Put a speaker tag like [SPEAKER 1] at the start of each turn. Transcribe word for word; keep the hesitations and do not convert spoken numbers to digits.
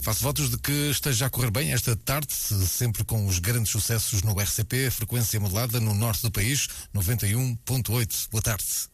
[SPEAKER 1] Faço votos de que esteja a correr bem esta tarde, sempre com os grandes sucessos no R C P, frequência modulada no norte do país, noventa e um ponto oito. Boa tarde.